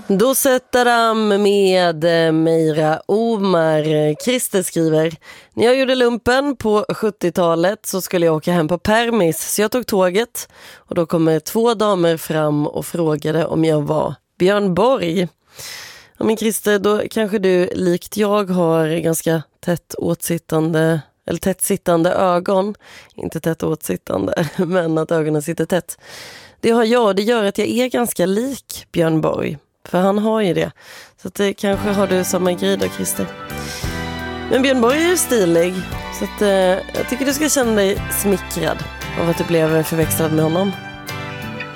Då sätter han med Meira Omar. Christer skriver: när jag gjorde lumpen på 70-talet så skulle jag åka hem på permis, så jag tog tåget och då kommer 2 damer fram och frågade om jag var Björn Borg. Ja, men Christer, då kanske du likt jag har ganska tätt sittande ögon. Inte tätt åtsittande, men att ögonen sitter tätt. Det har jag och det gör att jag är ganska lik Björn Borg. För han har ju det. Så att det kanske har du samma grej då, Christer. Men Björn Borg är ju stilig. Så att jag tycker du ska känna dig smickrad av att du blev förväxlad med honom.